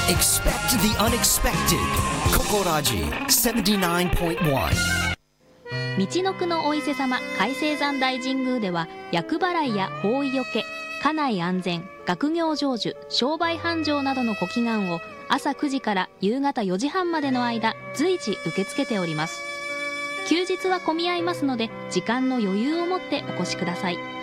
Expect the unexpected. Kokoraji 79.1. 道のくのお伊勢様海青山大神宮では、厄払いや法医よけ、家内安全、学業成就、商売繁盛などのご祈願を朝9時から夕方4時半までの間随時受け付けております。休日は混み合いますので、時間の余裕を持ってお越しください。